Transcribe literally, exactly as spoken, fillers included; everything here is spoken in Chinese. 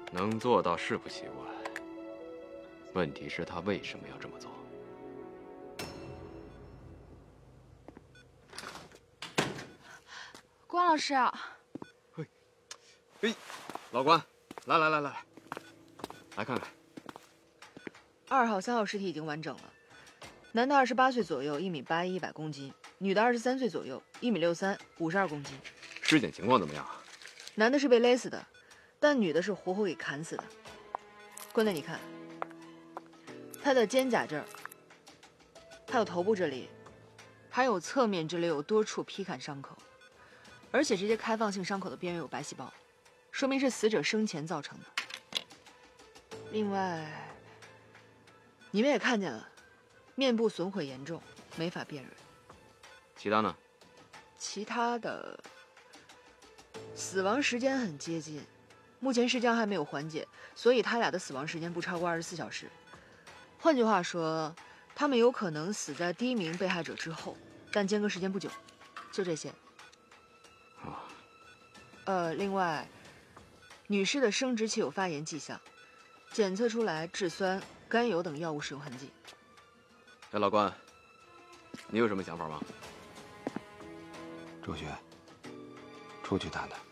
能做到是不奇怪，问题是他为什么要这么做？ 关老师啊！ 嘿，嘿，老关，来来来来来，来看看。 二号、三号尸体已经完整了，男的二十八岁左右，一米八一，一百公斤；女的二十三岁左右，一米六三，五十二公斤。 尸检情况怎么样啊？ 男的是被勒死的，但女的是活活给砍死的。关队，你看，他的肩胛这儿，还有头部这里，还有侧面这里有多处劈砍伤口，而且这些开放性伤口的边缘有白细胞，说明是死者生前造成的。另外，你们也看见了，面部损毁严重，没法辨认。 其他呢？ 其他的，死亡时间很接近，目前尸僵还没有缓解，所以他俩的死亡时间不超过二十四小时。换句话说，他们有可能死在第一名被害者之后，但间隔时间不久。就这些。 啊。 呃，另外，女士的生殖器有发炎迹象，检测出来质酸、甘油等药物使用痕迹。 哎，老关，你有什么想法吗？ 周雪，出去谈谈。